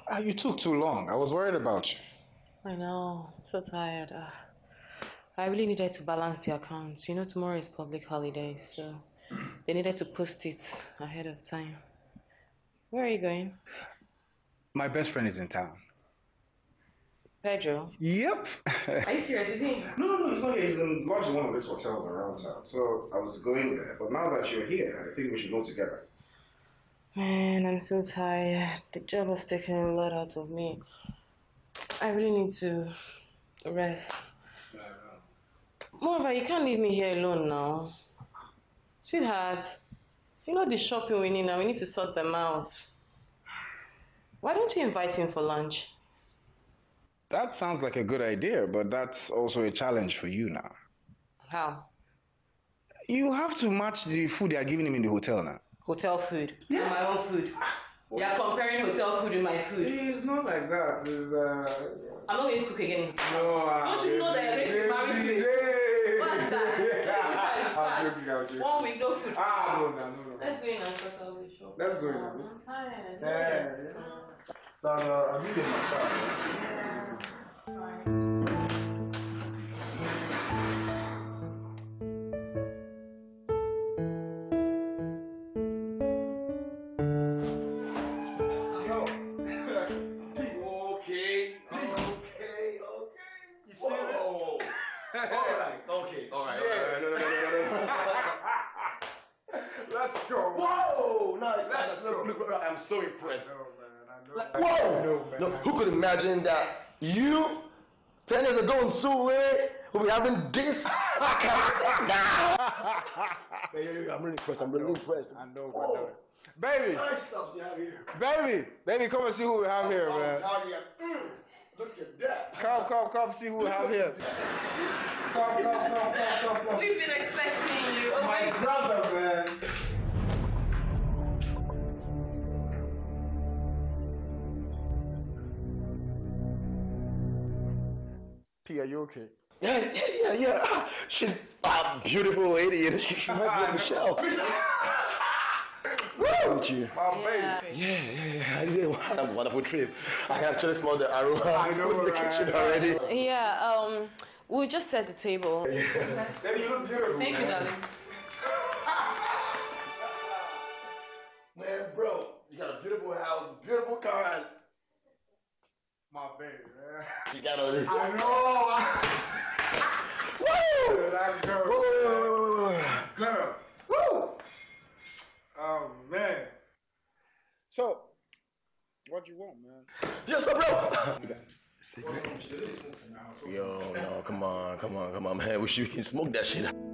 You took too long. I was worried about you. I know, I'm so tired. I really needed to balance the accounts. You know, tomorrow is public holiday, so they needed to post it ahead of time. Where are you going? My best friend is in town. Pedro. Yep. Are you serious? Is he? No, it's not. He's in lodged in one of these hotels around town. So I was going there, but now that you're here, I think we should go together. Man, I'm so tired. The job has taken a lot out of me. I really need to rest. Moreover, you can't leave me here alone now. Sweetheart, you know the shopping we need now. We need to sort them out. Why don't you invite him for lunch? That sounds like a good idea, but that's also a challenge for you now. How? You have to match the food they are giving him in the hotel now. Hotel food. Yes. My own food. You're comparing hotel food with my food. It's not like that. I'm not going to cook again. No, don't you know that you're going to be married to me? What's that? I'm joking. 1 week, no food. No. Let's go in and sort out the shop. Let's go in. I'm tired. So, I need a massage. All right. Let's go. Whoa! Nice. Look, I'm so impressed. I know, man. Whoa! No, who could imagine that you, 10 years ago in Sule, will be having this? I'm really impressed. I know. Baby! Nice stuff you have here. Baby, come and see who we have here, man. Look at that. Come, see who we have here. Come. We've been expecting you. Oh My brother, man. P, are you okay? Yeah. She's a beautiful lady, and she reminds me of Michelle. Woo! You. My baby. Yeah. I did a wonderful trip. I can actually smell the aroma in the kitchen already. Yeah, we'll just set the table. Yeah. Baby, you look beautiful. Thank you, darling. Man, bro, you got a beautiful house, beautiful car, and my baby, man. you got all this. I know. Woo! That girl. Woo! Girl. Woo! Oh, man. So, what you want, man? Yo, so bro. Yo, no, come on, man. We can smoke that shit.